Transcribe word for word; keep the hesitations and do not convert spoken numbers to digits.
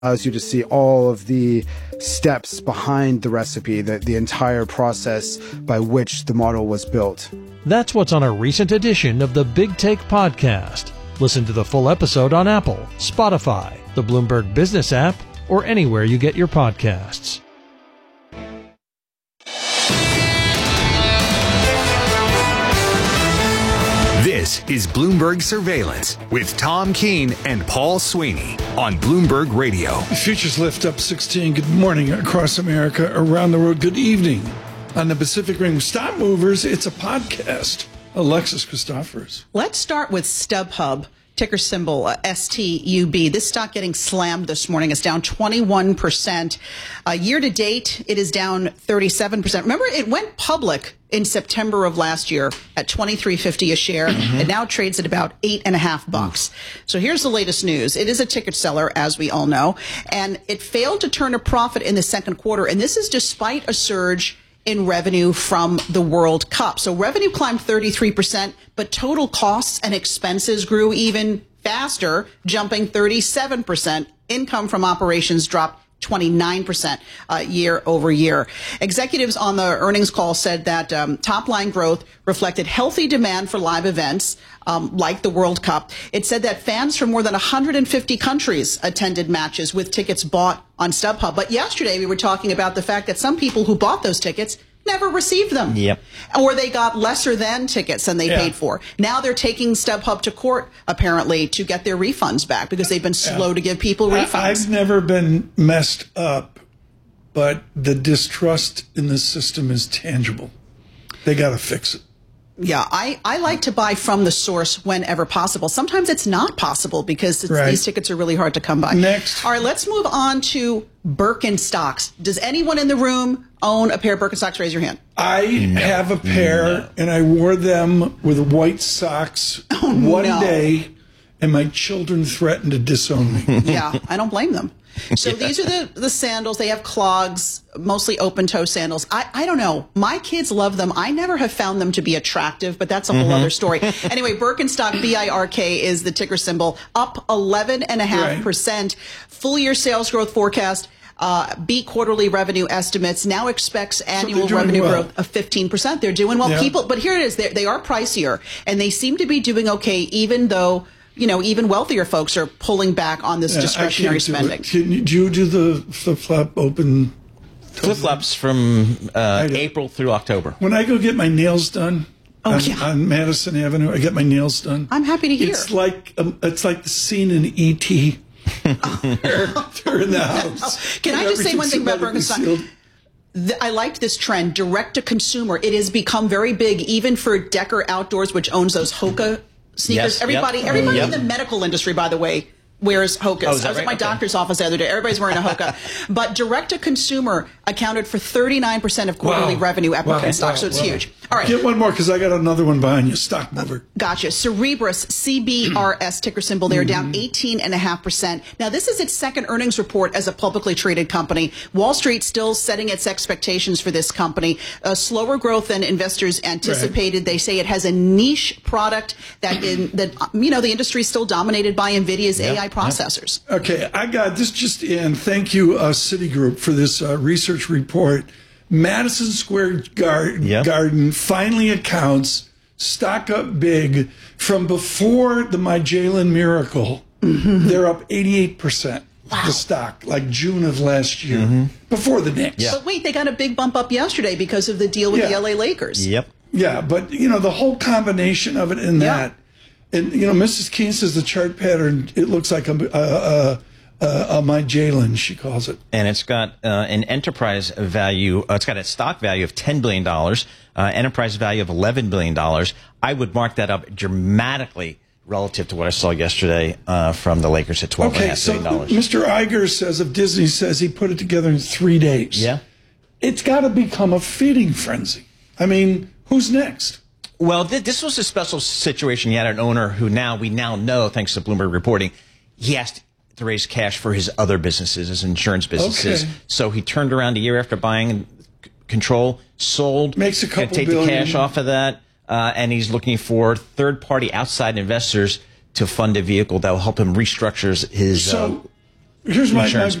allows you to see all of the steps behind the recipe, the, the entire process by which the model was built. That's what's on a recent edition of the Big Take podcast. Listen to the full episode on Apple, Spotify, the Bloomberg Business app, or anywhere you get your podcasts. This is Bloomberg Surveillance with Tom Keene and Paul Sweeney on Bloomberg Radio. Futures lift up sixteen. Good morning across America, around the world. Good evening on the Pacific Ring. Stop Movers, it's a podcast. Alexis Christophers. Let's start with StubHub. Ticker symbol uh, S T U B. This stock getting slammed this morning. It's down twenty-one percent. Uh, year to date, it is down thirty-seven percent. Remember, it went public in September of last year at twenty-three fifty a share. Mm-hmm. It now trades at about eight and a half bucks. So here's the latest news. It is a ticket seller, as we all know, and it failed to turn a profit in the second quarter. And this is despite a surge in revenue from the World Cup. So revenue climbed thirty-three percent, but total costs and expenses grew even faster, jumping thirty-seven percent. Income from operations dropped twenty-nine percent uh, year over year. Executives on the earnings call said that um, top line growth reflected healthy demand for live events um, like the World Cup. It said that fans from more than one hundred fifty countries attended matches with tickets bought on StubHub. But yesterday we were talking about the fact that some people who bought those tickets never received them. Yep. Or they got lesser than tickets than they yeah. paid for. Now they're taking StubHub to court, apparently, to get their refunds back because they've been slow yeah. to give people refunds. I, I've never been messed up, but the distrust in the system is tangible. They got to fix it. Yeah, I, I like to buy from the source whenever possible. Sometimes it's not possible because it's, right. these tickets are really hard to come by. Next. All right, let's move on to Birkenstocks. Does anyone in the room own a pair of Birkenstocks? Raise your hand. I no. have a pair, no. and I wore them with white socks oh, one no. day, and my children threatened to disown me. Yeah, I don't blame them. So yeah. these are the, the sandals. They have clogs, mostly open-toe sandals. I, I don't know. My kids love them. I never have found them to be attractive, but that's a whole mm-hmm. other story. Anyway, Birkenstock, B I R K, is the ticker symbol, up eleven point five percent. Right. Full-year sales growth forecast. Uh, beat quarterly revenue estimates, now expects annual so revenue well. growth of fifteen percent. They're doing well. Yeah. People, but here it is. They are pricier, and they seem to be doing okay, even though, you know, even wealthier folks are pulling back on this yeah, discretionary spending. Can you, do you do the flip-flop open? Flip-flops from uh, April through October. When I go get my nails done oh, on, yeah. on Madison Avenue, I get my nails done. I'm happy to hear. It's like um, it's like the scene in E T they're, they're in the house. Can I just say one thing about Birkenstock? I liked this trend, direct to consumer. It has become very big, even for Decker Outdoors, which owns those Hoka sneakers. Yes, everybody, yep. everybody yep. in the medical industry, by the way, wears Hokas. Oh, I was right? at my okay. doctor's office the other day. Everybody's wearing a Hoka. But direct-to-consumer accounted for thirty-nine percent of quarterly wow. revenue at wow. Birkenstock, wow. so it's wow. huge. All right. Get one more, because I got another one behind you. Stock mover. Gotcha. Cerebras, C B R S, ticker symbol. They're down eighteen point five percent. Now, this is its second earnings report as a publicly traded company. Wall Street still setting its expectations for this company. A slower growth than investors anticipated. Right. They say it has a niche product that, in, that you know, the industry is still dominated by NVIDIA's yep. A I processors. Yep. Okay, I got this just in. Thank you, uh, Citigroup, for this uh, research report. Madison Square Garden, yep. Garden finally accounts stock up big from before the Magellan miracle. Mm-hmm. They're up eighty-eight percent. Wow. The stock, like June of last year, mm-hmm. before the Knicks. Yeah. But wait, they got a big bump up yesterday because of the deal with yeah. the L A Lakers. Yep. Yeah, but, you know, the whole combination of it in yeah. that. And, you know, Missus Keene says the chart pattern, it looks like a, a, a, a Magellan, she calls it. And it's got uh, an enterprise value, uh, it's got a stock value of ten billion dollars, uh, enterprise value of eleven billion dollars. I would mark that up dramatically relative to what I saw yesterday uh, from the Lakers at twelve okay, point five billion dollars. So Mister Iger says of Disney, says he put it together in three days. Yeah. It's got to become a feeding frenzy. I mean, who's next? Well, th this was a special situation. You had an owner who now, we now know, thanks to Bloomberg reporting, he asked to raise cash for his other businesses, his insurance businesses. Okay. So he turned around a year after buying control, sold, makes a couple take billion. the cash off of that, uh, and he's looking for third-party outside investors to fund a vehicle that will help him restructure his. So, uh, Here's my, my insurance